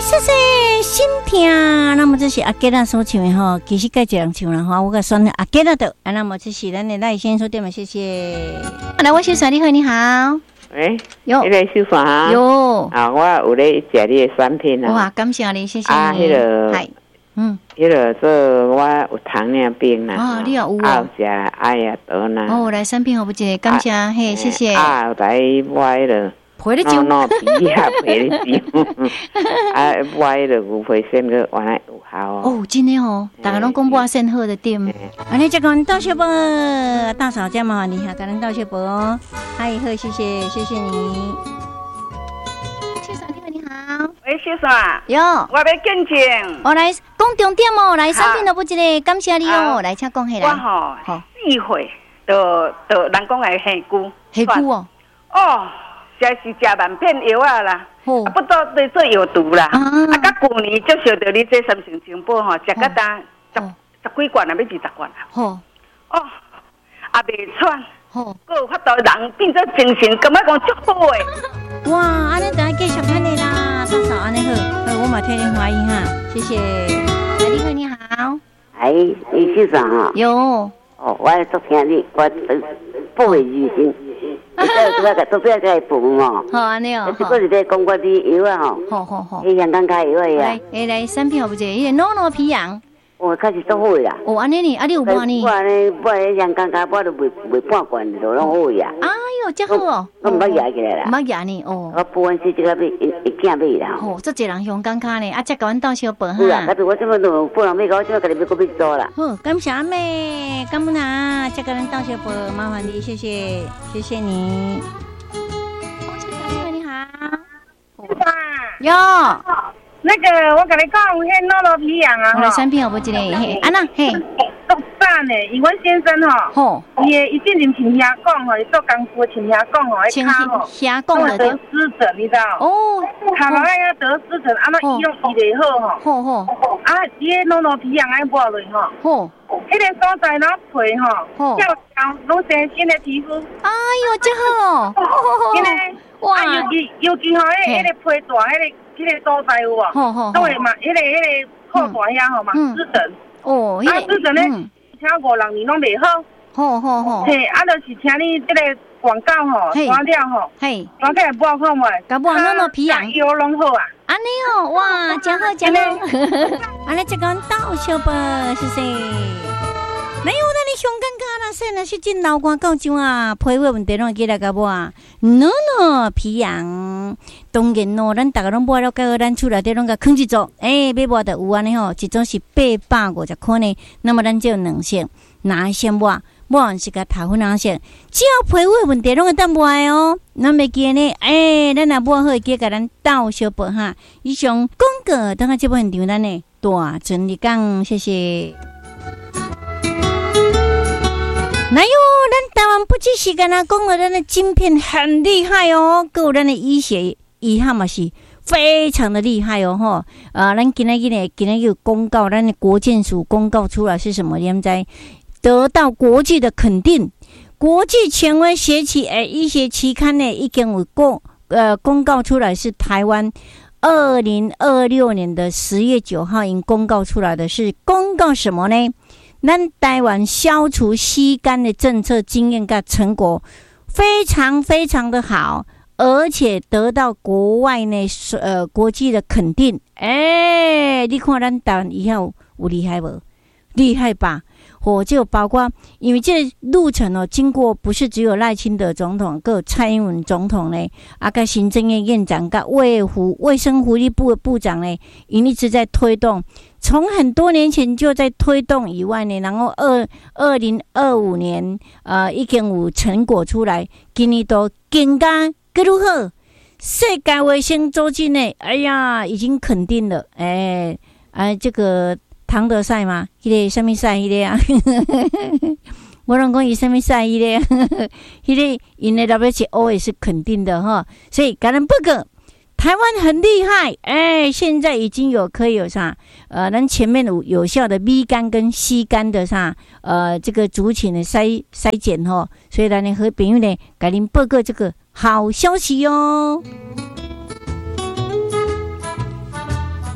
谢谢心痛。那么这是阿吉拉所唱的吼，其实该一人唱了哈，我甲选阿吉拉的。那么这是咱的赖先生对吗？谢谢。来，我小帅你好，你好。 喂， 有， 你来秀耍哈？ 有。 啊，我有咧食你的产品啊。 哇，感谢你，谢谢你。 啊，迄个，迄个做我有糖尿病啦。 哦，你也有啊，有食爱呀多啦。 哦，来产品好不谢，感谢，嘿，谢谢。 啊，来买了。 陪你酒， 喏皮啊，陪你酒，啊，买了牛皮癣个原来有效哦，真的哦，大家拢讲我先好的店，安尼再讲道谢啵，大嫂家麻烦你下，跟人道谢啵哦，嗨，好，谢谢，谢谢你。谢嫂你好， 喂，谢嫂， 有， 我要见证， 我来讲重点哦，来产品都不一个，感谢你哦，来请讲起来。 我吼，4岁就人讲的黑菇， 黑菇哦， 哦。真是食万片药啊啦，不都对做药毒啦。啊，甲旧年接受到你这三成情报吼，食到单十几罐啊，要20罐啊。哦，也袂喘，佫有法度人变做精神，感觉讲足好诶。 哇，安尼大家继续看你啦，大嫂安尼好，我嘛替你欢迎哈，谢谢。你好，你好。 哎，你先生哈？ 有。 哦，我昨天你我不会如新。都不要再补哦。 好安尼哦。 这个是在讲我的药啊吼。好。 迄香港开药呀。 来产品好不济？伊个诺皮羊。 我开始做好啦。 哦，安尼呢？啊，你有买呢？ 我呢，买香港开，我都卖半罐就拢好呀。 哎呦，真好哦。 我唔捌牙起来啦。 唔捌牙呢？哦。 我补完是这个一件买啦。 哦，这一人香港卡呢，啊，再甲阮到小本哈。 是啊，可是我这么多不能买，我这么给你买个别做啦。 好，感谢妹，感恩啊，再甲阮到小本，麻烦你，谢谢，谢谢你。你好。有。 那个，我跟你讲，迄诺罗皮羊啊， 我的产品有无一个？嘿，安娜，嘿， 做啥呢？因为先生吼，伊之前听遐讲吼，伊做工夫听遐讲吼，迄骹吼， 遐讲得湿疹，你知道？哦，骹落来得湿疹，安那医用医袂好吼。啊，伊迄诺罗皮羊爱抹落吼。迄个所在哪皮吼，跳跳拢生新的皮肤。 哎呦，真好！ 真的，哇！尤其吼，迄个皮大，迄个所在有无？都会嘛，迄个裤大遐吼嘛，湿疹。哦，啊，湿疹咧，请5、6年拢袂好。好。嘿，啊，就是请你这个广告吼，刷掉吼，嘿，刷起来抹看袂？ 甲抹那么皮痒， 药拢好啊。 安尼哦，哇，真好，真好。安尼这个到小宝，谢谢。没有，那你香港卡啦，说那是真老瓜够种啊，皮肤问题拢记来甲我啊，皮痒，当然咯，咱大家拢抹了，到咱厝内底拢甲放一组，要抹的有安尼吼，一种是850块呢，那么咱就有2色，哪一些抹完是甲头粉哪色，只要皮肤问题拢会当抹哦，咱袂记呢，咱若抹好，记甲咱倒小宝哈，以上广告等下这部现场咱呢大整理讲，谢谢。哪有咱台湾不只是跟他讲了，咱的晶片很厉害哦，还有咱的医学医学嘛是非常的厉害哦吼。咱今天有公告，咱的国健署公告出来是什么？现在得到国际的肯定，国际权威学期医学期刊呢已经有公告出来，是台湾2026年的10月9号已经公告出来的，是公告什么呢？咱台湾消除吸干的政策经验跟成果非常非常的好，而且得到国外呢国际的肯定。你看咱台湾以后有厉害不？厉害吧？就包括因为这路程经过不是只有赖清德总统，还有蔡英文总统呢，跟行政院院长跟卫生福利部的部长呢，一直在推动。从很多年前就在推动以外呢，然后2025年已经有成果出来，今年都更加更如何？世界卫生组织呢，已经肯定了，这个唐德赛嘛，迄个什么赛迄个啊？我拢讲伊什么赛迄个，迄个因的 WHO 也是肯定的哈，所以感恩不过。台湾很厉害，现在已经可以有啥，咱前面有效的 B 肝跟 C 肝的啥，这个族群的筛检吼，所以咱呢和朋友呢，给您报告这个好消息哟。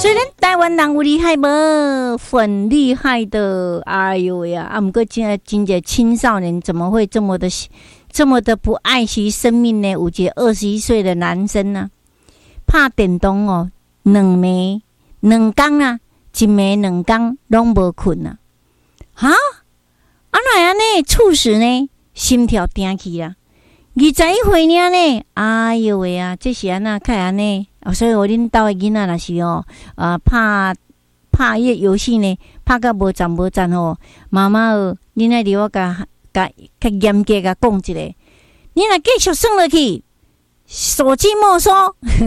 虽然台湾人有厉害无，很厉害的，哎呦呀！不过今个青少年怎么会这么的不爱惜生命呢？有一个21岁的男生呢、拍电动哦，2暝2天啊，1暝2天拢无困啊！哈，哪会安尼猝死呢？心跳停去啦！21岁呢？哎呦喂啊，这是安那看安尼？所以我恁兜的囡仔若是拍迄游戏呢，拍到无赞哦，妈妈哦，恁爱伫我甲严格甲讲一下，你若继续算落去，手机没收。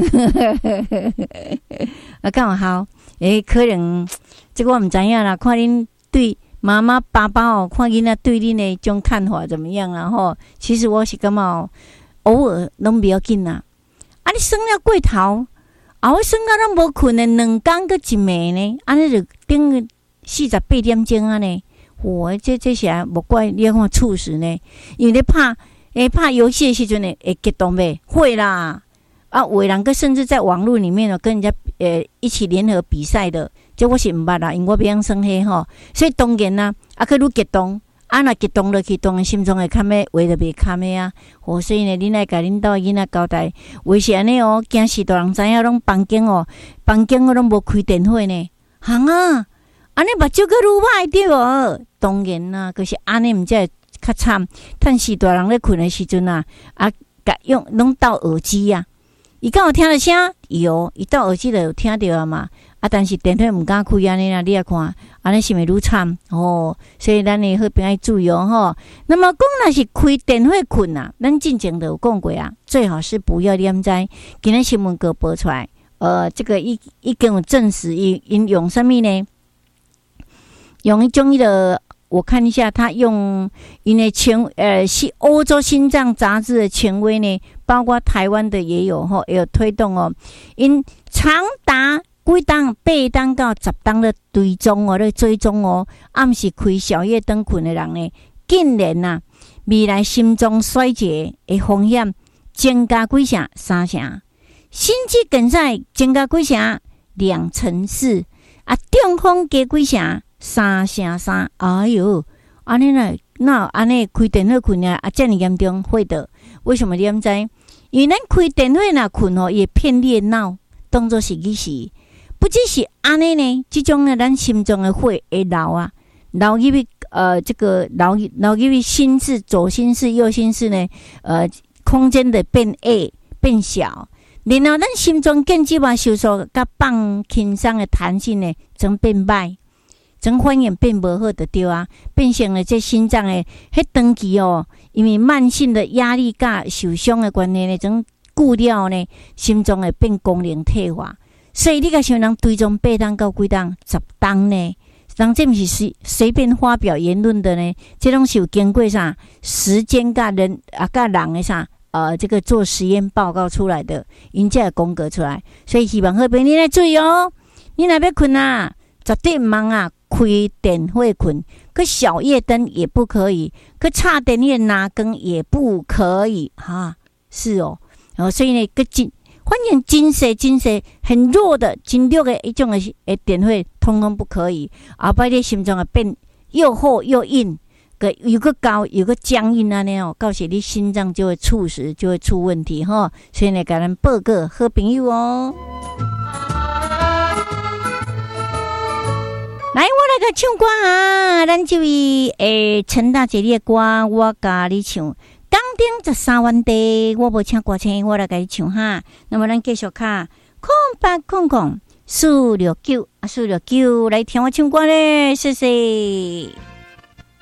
敢有效？可能这个我唔知影啦，看恁对妈妈爸爸哦，看囡仔对恁的种看法怎么样啦吼？其实我是感觉偶尔拢不要紧啦。你算了过头，我算到咱无困的2天个1暝呢，安尼就顶48点钟啊呢。这是无怪你要看猝死呢，因为你拍游戏的时阵呢，会激动呗，会啦。有的人个甚至在网络里面跟人家一起联合比赛的，这我是唔捌啦，因为我不想生气吼，所以当然啦，佮愈激动。若激动落去，当然心中会较咩，话就袂较咩啊。所以呢，恁来甲恁兜囡仔交代，为是安尼哦，惊死大人知影拢房间我拢无开电火呢。安尼目睭佫愈歹对无？当然啦，可是安尼毋才会较惨。趁时大人咧困的时阵甲用拢戴耳机啊。伊敢有听到声？有，伊戴耳机就有听到啊嘛。但是电火毋敢开安尼啦，你来看，安尼是咪愈惨哦？所以咱的好朋友注意哦吼。那么讲若是开电火困啊，咱之前就有讲过啊，最好是不要念在。今日新闻稿播出来，这个已经有证实，因用什么呢？用一种的，我看一下，他用因的是欧洲心脏杂志的权威呢，包括台湾的也有吼，也有推动哦，因长达几档8档到10档的追踪哦，暗时开小夜灯困的人呢，竟然未来心脏衰竭的风险增加几成3成，心肌梗塞增加几成2.4%，中风加几成3.3%。哎呦，安尼那安尼开电火困这么严重会的？为什么你唔知？因为咱开电火若困也骗你的脑，当作是去死。不只是安尼呢，这种呢，咱心中的火会流入这个流入心室、左心室、右心室呢，空间的变矮变小，然后咱心脏建制嘛收缩甲放轻松的弹性呢，总变歹，总反应变无好的对啊，变成了这心脏的迄长期哦，因为慢性的压力甲受伤的关系呢，总固掉呢，心脏会变功能退化。所以你甲想人追踪8档到几档10档呢？人这不是随便发表言论的呢，这拢是有经过啥时间甲人的啥这个做实验报告出来的，因才会公告出来。所以希望好朋友你来注意哦，你若要困啊，绝对唔通开电火困，个小夜灯也不可以，个插电的拿根也不可以哈。是哦，所以呢个反正真细很弱的一种的电火通通不可以，后摆你心脏会变又厚又硬，有个高有个僵硬安尼哦，到时你心脏就会猝死，就会出问题哈。所以呢，甲咱报告好朋友哦。来，我来个唱歌啊！咱这位陈大姐的歌，我甲你唱。钢钉13万地，我无请歌星，我来甲你唱哈。那么咱继续卡0800 469来听我唱歌咧，谢谢。